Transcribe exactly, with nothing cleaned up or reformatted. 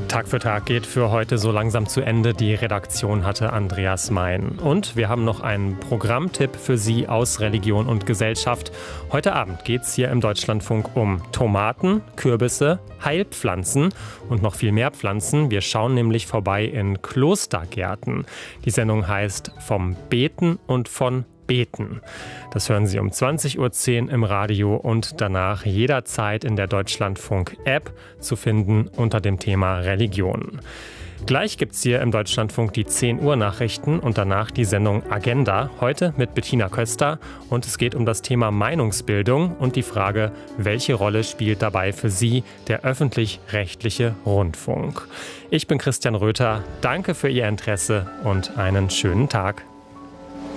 Tag für Tag geht für heute so langsam zu Ende. Die Redaktion hatte Andreas Mein. Und wir haben noch einen Programmtipp für Sie aus Religion und Gesellschaft. Heute Abend geht es hier im Deutschlandfunk um Tomaten, Kürbisse, Heilpflanzen und noch viel mehr Pflanzen. Wir schauen nämlich vorbei in Klostergärten. Die Sendung heißt Vom Beten und von Beten. Das hören Sie um zwanzig Uhr zehn im Radio und danach jederzeit in der Deutschlandfunk-App zu finden unter dem Thema Religion. Gleich gibt es hier im Deutschlandfunk die zehn Uhr Nachrichten und danach die Sendung Agenda, heute mit Bettina Köster. Und es geht um das Thema Meinungsbildung und die Frage, welche Rolle spielt dabei für Sie der öffentlich-rechtliche Rundfunk? Ich bin Christian Röther, danke für Ihr Interesse und einen schönen Tag.